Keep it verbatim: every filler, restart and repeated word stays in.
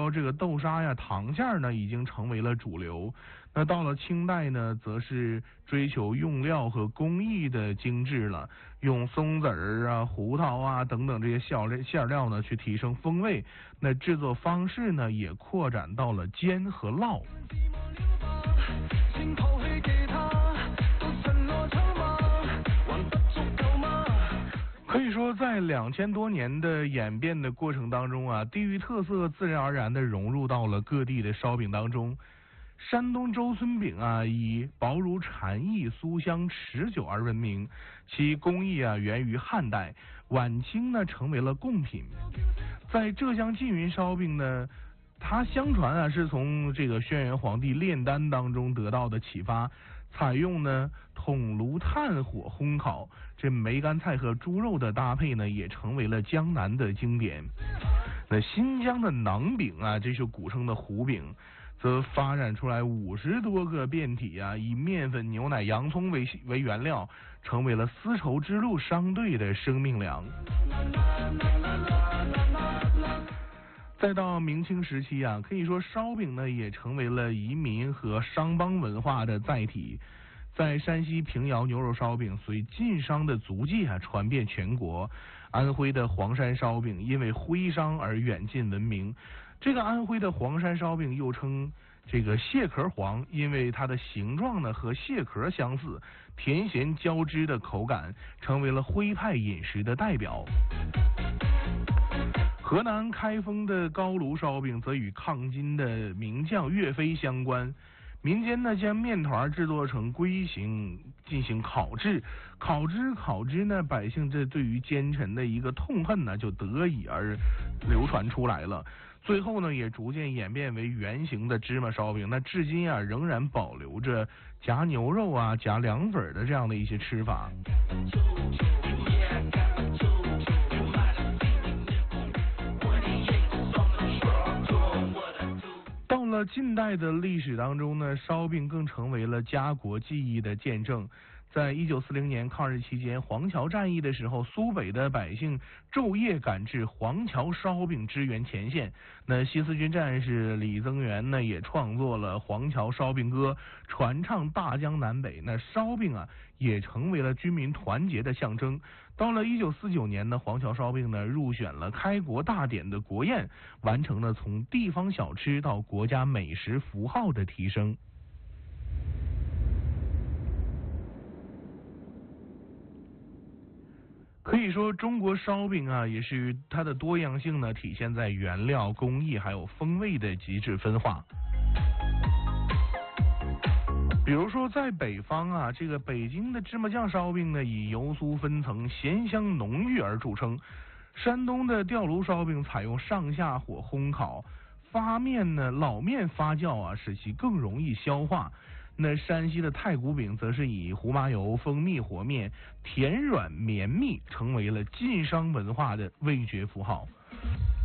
烧这个豆沙呀、糖馅呢，已经成为了主流。那到了清代呢，则是追求用料和工艺的精致了，用松子儿啊、胡桃啊等等这些馅料馅料呢，去提升风味。那制作方式呢，也扩展到了煎和烙。可以说，在两千多年的演变的过程当中啊，地域特色自然而然的融入到了各地的烧饼当中。山东周村饼啊，以薄如蝉翼、酥香持久而闻名，其工艺啊源于汉代，晚清呢成为了贡品。在浙江缙云烧饼呢，它相传啊是从这个轩辕皇帝炼丹当中得到的启发，采用呢筒炉炭火烘烤，这梅干菜和猪肉的搭配呢，也成为了江南的经典。那新疆的馕饼啊，这是古称的糊饼，则发展出来五十多个变体啊，以面粉、牛奶、洋葱为为原料，成为了丝绸之路商队的生命粮。再到明清时期啊，可以说烧饼呢也成为了移民和商帮文化的载体。在山西平遥牛肉烧饼随晋商的足迹啊传遍全国，安徽的黄山烧饼因为徽商而远近闻名。这个安徽的黄山烧饼又称这个蟹壳黄，因为它的形状呢和蟹壳相似，甜咸交织的口感成为了徽派饮食的代表。河南开封的高炉烧饼则与抗金的名将岳飞相关。民间呢将面团制作成龟形进行烤制，烤之烤之呢，百姓这对于奸臣的一个痛恨呢就得以而流传出来了。最后呢也逐渐演变为圆形的芝麻烧饼，那至今啊仍然保留着夹牛肉啊、夹凉粉的这样的一些吃法。到了近代的历史当中呢，烧饼更成为了家国记忆的见证。在一九四零年抗日期间，黄桥战役的时候，苏北的百姓昼夜赶至黄桥烧饼支援前线。那新四军战士李增元呢，也创作了《黄桥烧饼歌》，传唱大江南北。那烧饼啊，也成为了军民团结的象征。到了一九四九年呢，黄桥烧饼呢入选了开国大典的国宴，完成了从地方小吃到国家美食符号的提升。可以说，中国烧饼啊，也是它的多样性呢，体现在原料、工艺还有风味的极致分化。比如说，在北方啊，这个北京的芝麻酱烧饼呢，以油酥分层、咸香浓郁而著称；山东的吊炉烧饼采用上下火烘烤，发面呢，老面发酵啊，使其更容易消化。那山西的太谷饼则是以胡麻油、蜂蜜和面，甜软绵密，成为了晋商文化的味觉符号。